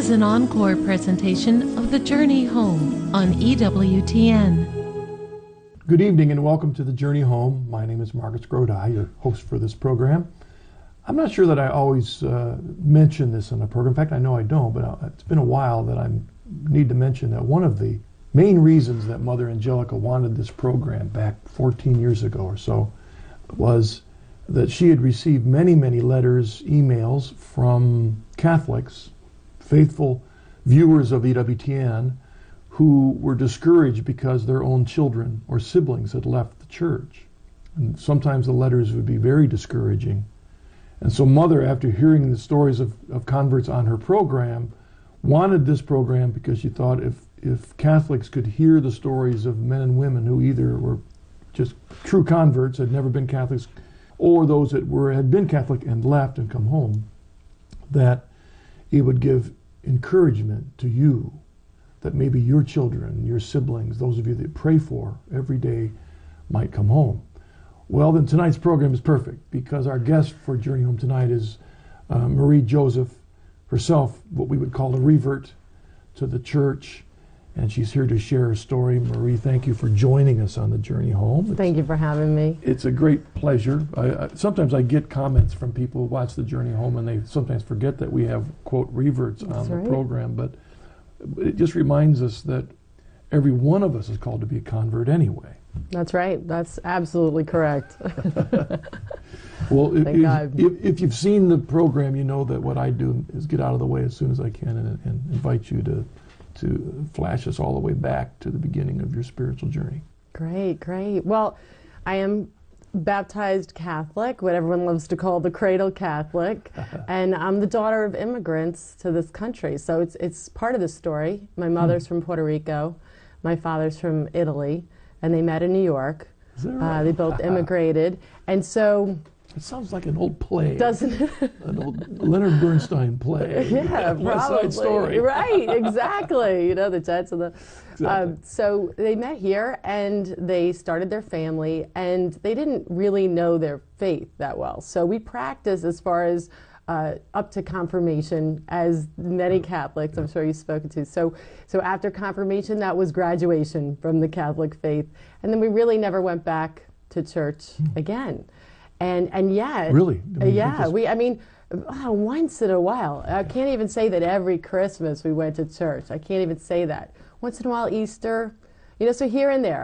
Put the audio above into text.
is an encore presentation of The Journey Home on EWTN. Good evening and welcome to The Journey Home. My name is Marcus Grodi, your host for this program. I'm not sure that I always mention this in the program. In fact, I know I don't, but it's been a while that I need to mention that one of the main reasons that Mother Angelica wanted this program back 14 years ago or so was that she had received many, many letters, emails from Catholics, faithful viewers of EWTN, who were discouraged because their own children or siblings had left the church. And sometimes the letters would be very discouraging. And so Mother, after hearing the stories of converts on her program, wanted this program because she thought if Catholics could hear the stories of men and women who either were just true converts, had never been Catholics, or those that had been Catholic and left and come home, that it would give encouragement to you that maybe your children, your siblings, those of you that pray for every day might come home. Well, then tonight's program is perfect because our guest for Journey Home tonight is Marie Joseph, herself what we would call a revert to the church, and she's here to share her story. Marie, thank you for joining us on The Journey Home. Thank you for having me. It's a great pleasure. Sometimes I get comments from people who watch The Journey Home and they sometimes forget that we have, quote, reverts on the program, but it just reminds us that every one of us is called to be a convert anyway. That's right. That's absolutely correct. Well, if you've seen the program, you know that what I do is get out of the way as soon as I can and invite you to flash us all the way back to the beginning of your spiritual journey. Great, great. Well, I am baptized Catholic, what everyone loves to call the cradle Catholic, and I'm the daughter of immigrants to this country, so it's part of the story. My mother's from Puerto Rico, my father's from Italy, and they met in New York. Is that right? They both immigrated, and so... It sounds like an old play. Doesn't it? An old Leonard Bernstein play. Yeah, West probably. Side Story. Right, exactly. You know, the Jets and the... Exactly. So they met here, and they started their family, and they didn't really know their faith that well. So we practiced as far as up to confirmation, as many Catholics, I'm sure you've spoken to. So after confirmation, that was graduation from the Catholic faith. And then we really never went back to church again. And yet, really? I mean, once in a while. I can't even say that every Christmas we went to church. I can't even say that. Once in a while, Easter, you know, so here and there.